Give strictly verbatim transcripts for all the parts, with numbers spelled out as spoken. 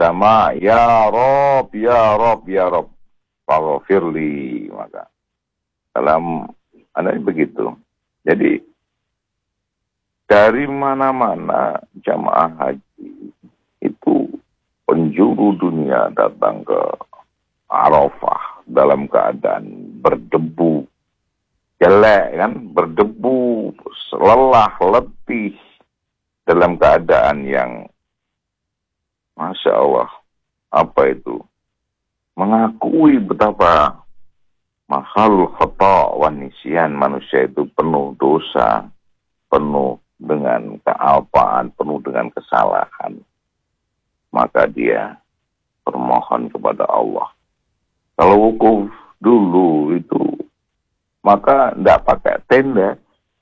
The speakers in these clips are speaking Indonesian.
sama, ya Rob, ya Rob, ya Rob, faghfirli. Maka dalam ada begitu. Jadi dari mana-mana jamaah haji itu penjuru dunia datang ke Arafah dalam keadaan berdebu, jelek kan, berdebu, lelah, letih, dalam keadaan yang Masya Allah, apa itu? Mengakui betapa mahal khata' wa nisyan, manusia itu penuh dosa, penuh dengan kealpaan, penuh dengan kesalahan. Maka dia bermohon kepada Allah. Kalau wukuf dulu itu, maka tidak pakai tenda.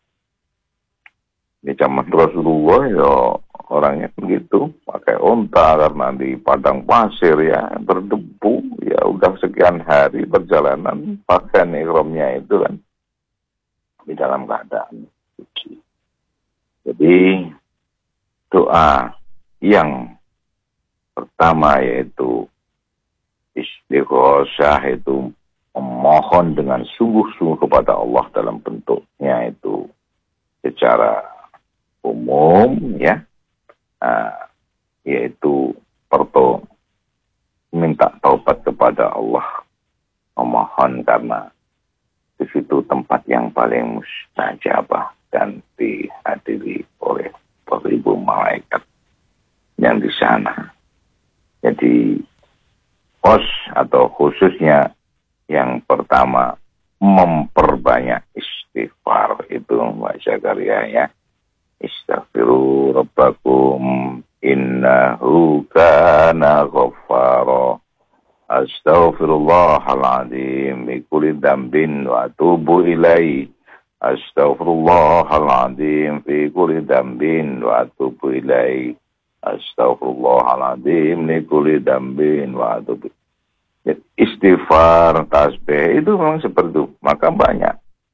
Di zaman Rasulullah ya orangnya begitu, pakai unta karena di padang pasir ya, berdebu, ya udah sekian hari perjalanan, pakaian ihramnya itu kan di dalam keadaan suci. Jadi doa yang pertama yaitu istighosah, itu memohon dengan sungguh-sungguh kepada Allah dalam bentuknya itu secara umum ya, uh, yaitu perto minta taubat kepada Allah, memohon karena di situ tempat yang paling mustajabah dan dihadiri oleh beribu malaikat yang di sana. Jadi kos atau khususnya yang pertama memperbanyak istighfar itu Mbak Zakaria ya. Istaghfiru rabbakum innahu kana ghaffara. Astaghfirullahaladzim bi kulli dambin wa atubu ilaihi. Astaghfirullahaladzim fi kulli dambin wa atubu ilaihi. Astaghfirullahaladzim li kulli dambin wa atubu. Istighfar, tasbih itu memang seperti itu, maka banyak.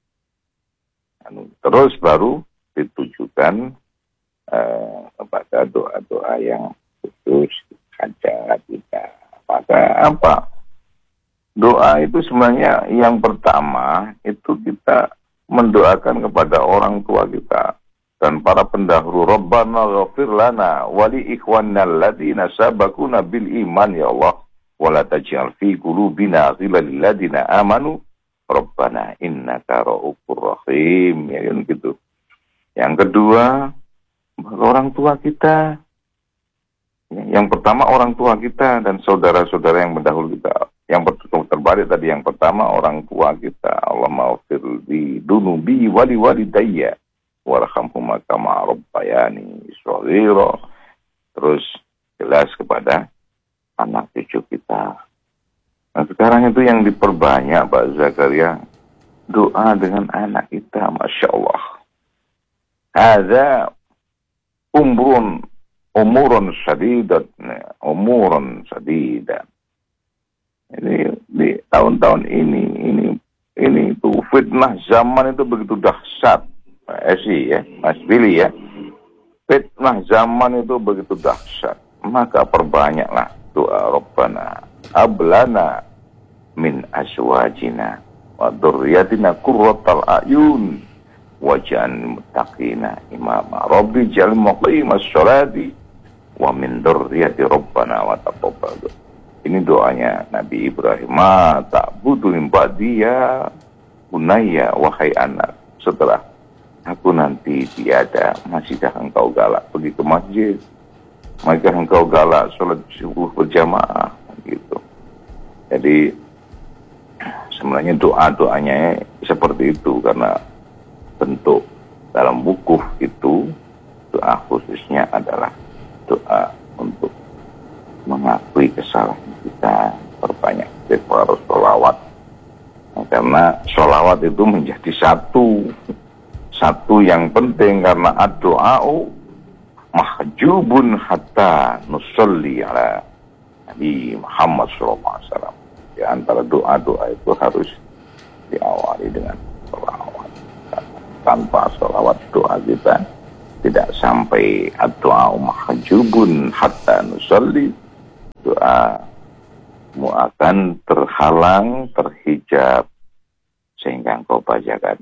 Terus baru ditujukan uh, kepada doa-doa yang khusus, hajat kita. Maka apa? Doa itu sebenarnya yang pertama itu kita mendoakan kepada orang tua kita dan para pendahulu. Rabbana ghafir lana wali ikhwanna alladhina sabaquna bil iman ya Allah wa la taj'al fi qulubina ghillan lil ladzina amanu Rabbana innaka ra'ufur rahim. Ya kan gitu. Yang kedua, orang tua kita. Yang pertama orang tua kita dan saudara-saudara yang mendahulu kita. Yang terbalik tadi, yang pertama orang tua kita. Allah maghfir li dunubi wali walidayya warhamhuma kama rabbayani shaghira. Terus jelas kepada anak cucu kita. Nah sekarang itu yang diperbanyak Pak Zakaria, doa dengan anak kita, Masya Allah. Ada umrun, umurun sadidat, umurun sadidat. Ini di tahun-tahun ini, ini, ini itu fitnah zaman itu begitu dahsyat, Pak Esi ya, Mas Billy ya. Fitnah zaman itu begitu dahsyat, maka perbanyaklah doa Rabbana ablana min aswajina wa dzurriyyatina qurratal a'yun waj'alna muttaqina imama rabbi ja'al muqimas sholati wa min dzurriyyati rabbana wa taqabbal. Ini doanya Nabi Ibrahim. Ma ta'budu min ba'di ya bunayya, wahai anak, setelah aku nanti tiada, masihkah engkau galak pergi ke masjid? Masihkah engkau galak sholat subuh berjamaah? Gitu. Jadi sebenarnya doa-doanya seperti itu, karena bentuk dalam wukuf itu doa khususnya adalah doa untuk mengakui kesalahan kita, perbanyak istighfar, sholawat. Nah, karena sholawat itu menjadi satu satu yang penting, karena ad-doa'u mahjubun hatta nusalli ala Nabi Muhammad shallallahu alaihi wasallam. Di antara doa-doa itu harus diawali dengan sholawat. Tanpa sholawat doa kita tidak sampai ad-doa'u mahjubun hatta nusalli berdoa, mu akan terhalang, terhijab, sehingga engkau bacakan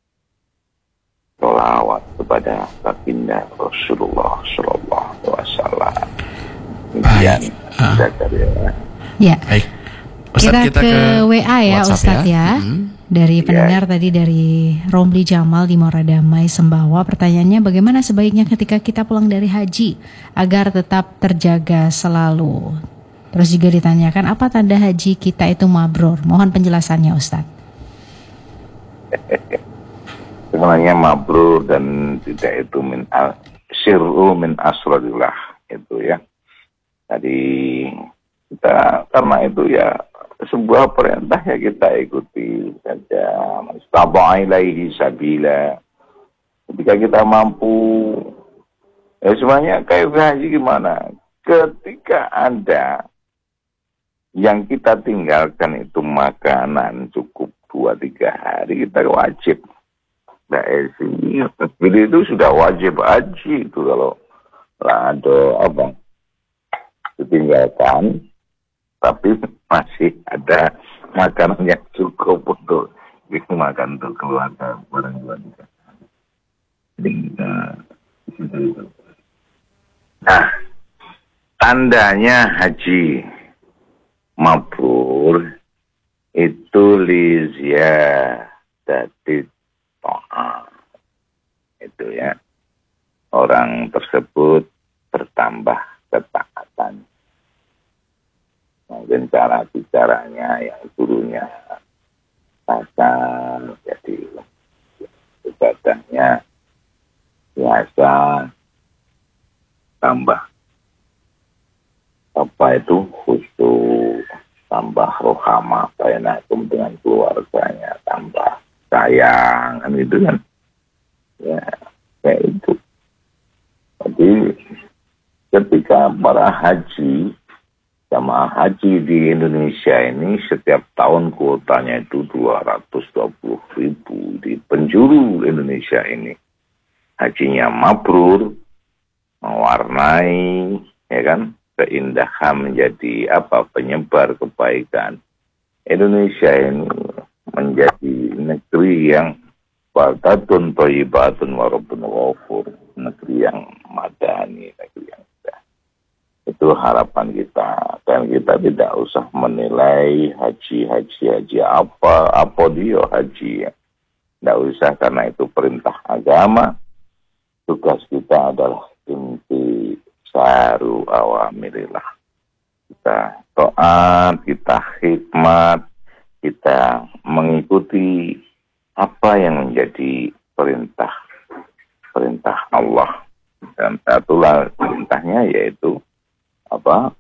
sholawat kepada baginda Rasulullah Sallallahu Alaihi Wasallam. Baik. Uh. Ya. Baik. Ustadz, kita, kita ke, ke W A ya Ustadz ya, ya. Hmm. Dari pendengar ya. Tadi dari Romli Jamal di Muara Damai Sembawa. Pertanyaannya, bagaimana sebaiknya ketika kita pulang dari haji agar tetap terjaga selalu? Terus juga ditanyakan, apa tanda haji kita itu mabrur? Mohon penjelasannya Ustadz. Sebenarnya mabrur dan tidak itu min al sirru min asradillah itu ya. Tadi kita karena itu ya sebuah perintah ya kita ikuti saja. Mustaba' ilaihi sabila. Ketika kita mampu, ya sebenarnya kayak haji gimana? Ketika ada yang kita tinggalkan itu makanan cukup dua tiga hari, kita wajib. Nah, sini itu sudah wajib haji itu kalau ada apa ditinggalkan, tapi masih ada makanan yang cukup untuk dimakan untuk keluarga barang keluarga. Nah, tandanya haji mabrur itu liziyadati ta'am. Itu ya, orang tersebut bertambah ketaatan. Mungkin cara bicaranya yang gurunya kasar, jadi ibadahnya biasa, tambah apa itu khusyuk, tambah rohama bainakum dengan keluarganya, tambah sayang, kan gitu kan. Ya, kayak itu. Jadi ketika para haji, jamaah haji di Indonesia ini setiap tahun kuotanya itu dua ratus dua puluh ribu di penjuru Indonesia ini. Hajinya mabrur, mewarnai, ya kan, keindahan menjadi apa, penyebar kebaikan. Indonesia ini menjadi negeri yang baldatun thayyibatun wa rabbun ghafur, negeri yang madani, negeri yang indah. Itu harapan kita, dan kita tidak usah menilai haji haji haji apa apa dia haji, tidak usah, karena itu perintah agama. Tugas kita adalah inti saru awamirillah, kita taat, kita khidmat, kita mengikuti apa yang menjadi perintah perintah Allah. Dan satulah perintahnya yaitu apa?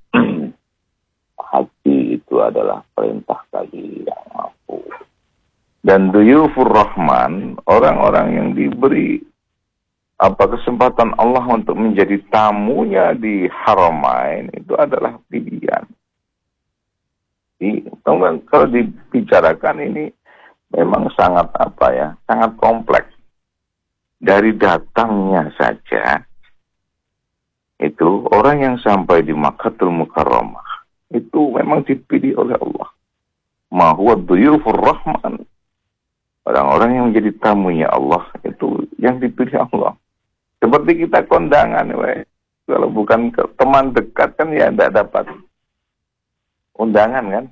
Haji itu adalah perintah bagi yang mampu. Dan duyufur rahman, orang-orang yang diberi apa kesempatan Allah untuk menjadi tamunya di Haramain, itu adalah pilihan. Di, kalau dibicarakan ini memang sangat apa ya, sangat kompleks. Dari datangnya saja, itu orang yang sampai di Makkahul Mukarramah itu memang dipilih oleh Allah. Ma huwa duyufur rahman, orang-orang yang menjadi tamunya Allah itu yang dipilih Allah. Seperti kita kondangan, we. Kalau bukan ke teman dekat kan ya tidak dapat undangan kan.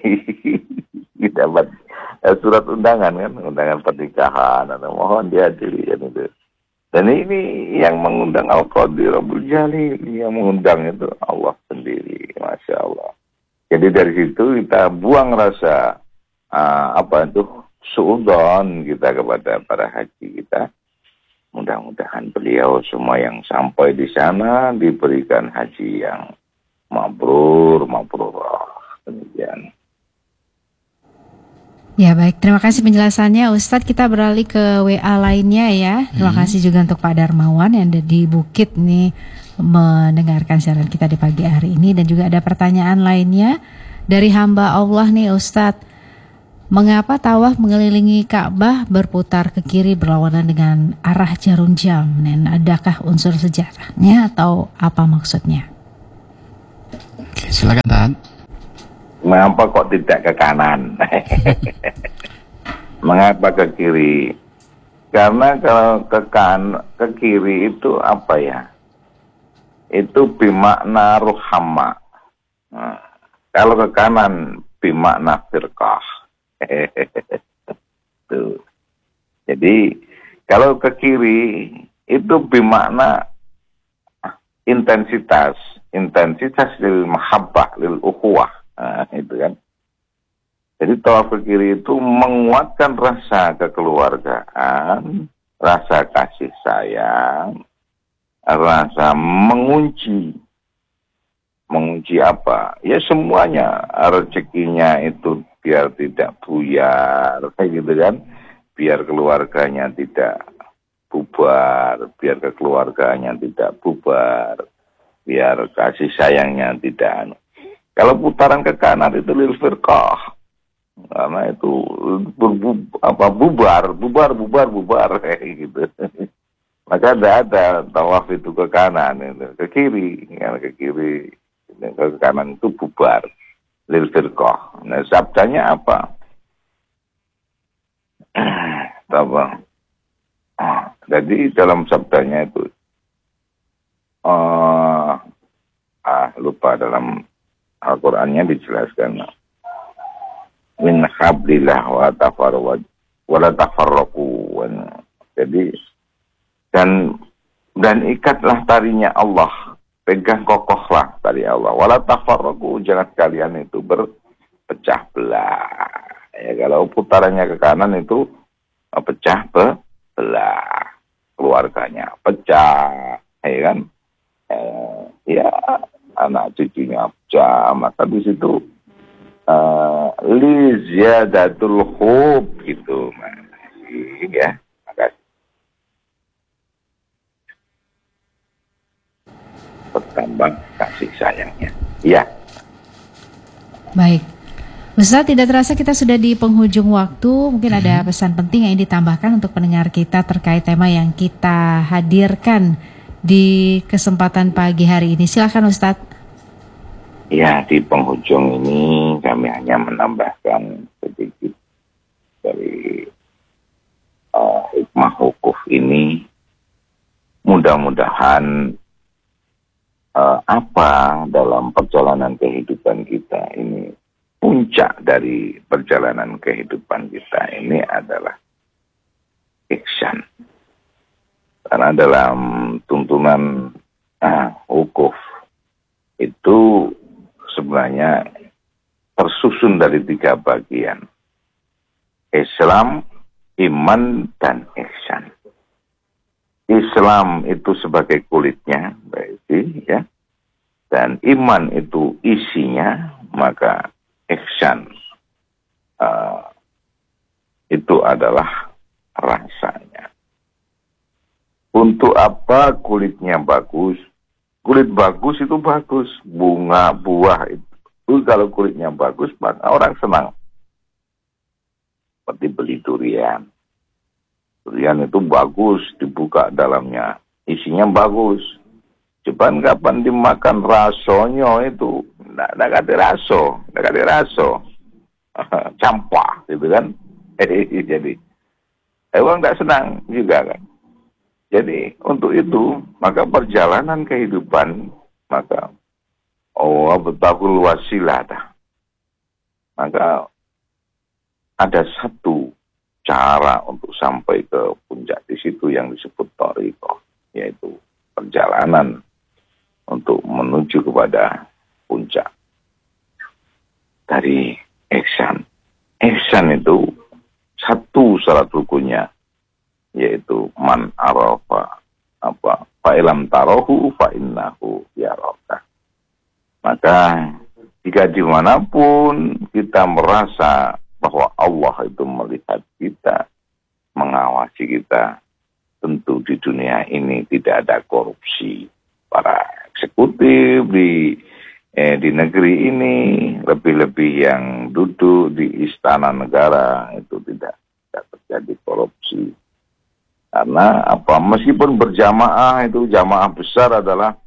Dapat eh, surat undangan kan, undangan pernikahan, atau mohon dihadiri kan itu. Dan ini yang mengundang Al-Qadir Rabbul Jalil, yang mengundang itu Allah sendiri, Masya Allah. Jadi dari situ kita buang rasa uh, apa itu suudzon kita kepada para haji kita. Mudah-mudahan beliau semua yang sampai di sana diberikan haji yang mabrur, mabrurah. Demikian. Ya baik, terima kasih penjelasannya Ustadz. Kita beralih ke W A lainnya ya. Terima hmm. kasih juga untuk Pak Darmawan yang ada di Bukit nih mendengarkan siaran kita di pagi hari ini. Dan juga ada pertanyaan lainnya dari hamba Allah nih Ustadz. Mengapa tawaf mengelilingi Ka'bah berputar ke kiri berlawanan dengan arah jarum jam? Dan adakah unsur sejarahnya atau apa maksudnya? Oke, silakan Tan. Mengapa kok tidak ke kanan? Mengapa ke kiri? Karena kalau ke kan ke kiri itu apa ya? Itu bimakna ruhama. Nah, kalau ke kanan bimakna firqah. Tuh. Jadi kalau ke kiri itu bimakna intensitas, intensitas lil mahabbah, lil ukhuwah. Nah, itu kan. Jadi tawaf ke kiri itu menguatkan rasa kekeluargaan, rasa kasih sayang, rasa mengunci. Mengunci apa? Ya semuanya, rezekinya itu biar tidak buyar, kayak gitu kan. Biar keluarganya tidak bubar, biar kekeluarganya tidak bubar, biar kasih sayangnya tidak. Kalau putaran ke kanan itu lil firqah. Karena itu berbu, apa bubar, bubar, bubar, bubar kayak gitu. Maka tidak ada tawaf itu ke kanan, itu ke kiri, ya, ke kiri, ke kanan itu bubar, lil firqah. Nah, sabdanya apa? Apa? Jadi dalam sabdanya itu, uh, ah lupa dalam Al-Qur'annya dijelaskan. Min hablillah wa tafarraqu wa la tafarraqu. Jadi dan dan ikatlah tarinya Allah, pegang kokohlah tali Allah. Wa la tafarraqu, jangan kalian itu berpecah belah. Ya, kalau putarannya ke kanan itu pecah belah, keluarganya pecah, ya kan? Eh, ya anak cucunya pecah, maka di situ Uh, li ziyadatul hub gitu, makasih ya, makasih. Bertambah kasih sayangnya, ya. Baik, Ustaz, tidak terasa kita sudah di penghujung waktu. Mungkin hmm. ada pesan penting yang ditambahkan untuk pendengar kita terkait tema yang kita hadirkan di kesempatan pagi hari ini. Silakan Ustaz. Ya, di penghujung ini kami hanya menambahkan sedikit dari uh, hikmah wukuf ini. Mudah-mudahan uh, apa dalam perjalanan kehidupan kita ini, puncak dari perjalanan kehidupan kita ini adalah ihsan. Karena dalam tuntunan uh, wukuf itu sebenarnya tersusun dari tiga bagian. Islam, iman, dan ihsan. Islam itu sebagai kulitnya, berarti ya. Dan iman itu isinya, maka ihsan uh, itu adalah rasanya. Untuk apa kulitnya bagus? Kulit bagus itu bagus, bunga, buah itu. Itu kalau kulitnya bagus, maka orang senang. Seperti beli durian. Durian itu bagus, dibuka dalamnya. Isinya bagus. Cuman kapan dimakan rasanya itu, nggak ada raso, nggak ada raso. Campah, gitu kan. Jadi, orang nggak senang juga kan. Jadi untuk itu, maka perjalanan kehidupan, maka oh betul wasilah dah. Maka ada satu cara untuk sampai ke puncak di situ yang disebut thariqah, yaitu perjalanan untuk menuju kepada puncak dari ihsan. Ihsan itu satu syarat rukunnya, yaitu man arafa apa fa'ilam tarahu fa'innahu yaraka. Maka jika dimanapun kita merasa bahwa Allah itu melihat kita, mengawasi kita, tentu di dunia ini tidak ada korupsi. Para eksekutif di eh, di negeri ini, lebih-lebih yang duduk di istana negara, itu tidak, tidak terjadi korupsi. Karena apa? Meskipun berjamaah, itu jamaah besar adalah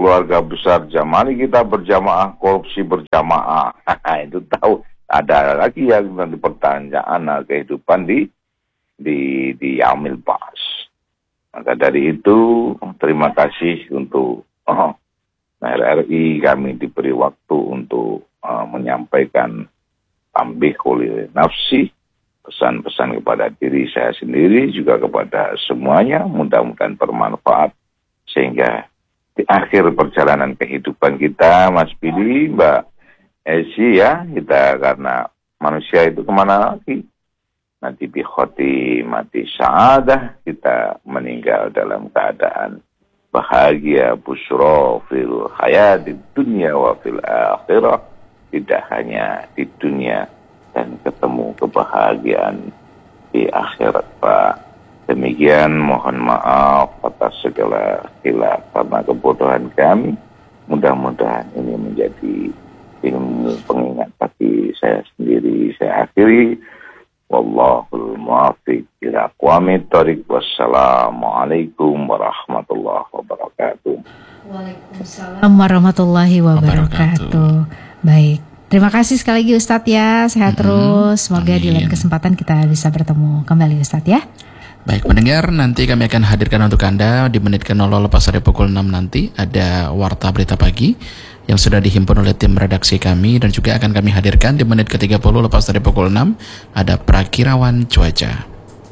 keluarga besar Jamali kita berjamaah, korupsi berjamaah. Itu tahu ada lagi yang nanti pertanyaan kehidupan di di di Amil Pas. Maka dari itu terima kasih untuk oh, R R I, kami diberi waktu untuk uh, menyampaikan tambih kulil nafsi, pesan-pesan kepada diri saya sendiri juga kepada semuanya, mudah-mudahan bermanfaat sehingga di akhir perjalanan kehidupan kita, Mas Billy, Mbak Esi ya, kita karena manusia itu kemana lagi? Nanti bikhoti mati sa'adah, kita meninggal dalam keadaan bahagia, busro fil hayati dunia wa fil akhirah, tidak hanya di dunia dan ketemu kebahagiaan di akhirat, Pak. Demikian, mohon maaf atas segala khilaf karena kebodohan kami. Mudah-mudahan ini menjadi ilmu pengingat bagi saya sendiri. Saya akhiri. Wallahul muwaffiq ila aqwamit thoriq. Wassalamualaikum warahmatullahi wabarakatuh. Waalaikumsalam warahmatullahi wabarakatuh. Baik, terima kasih sekali lagi Ustadz ya. Sehat mm-hmm. terus. Semoga Amin. Di lain kesempatan kita bisa bertemu kembali Ustadz ya. Baik pendengar, nanti kami akan hadirkan untuk Anda di menit ke nol lepas dari pukul enam nanti ada Warta Berita Pagi yang sudah dihimpun oleh tim redaksi kami, dan juga akan kami hadirkan di menit ke tiga puluh lepas dari pukul enam ada Prakirawan Cuaca.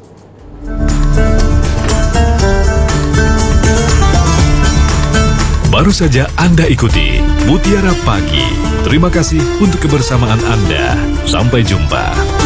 Baru saja Anda ikuti Mutiara Pagi. Terima kasih untuk kebersamaan Anda. Sampai jumpa.